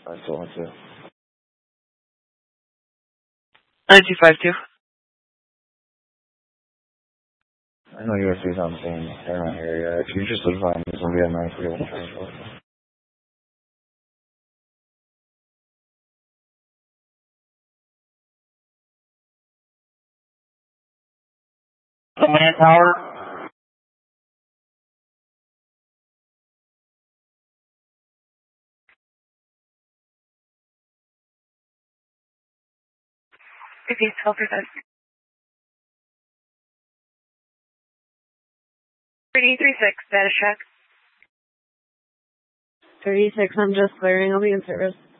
I still want to. 9252. I know USC's on the same airline area. If you're interested in flying, there's going to be a 931 transport. Command tower. Repeat 12%. 336, status check. 36, I'm just clearing. I'll be in service.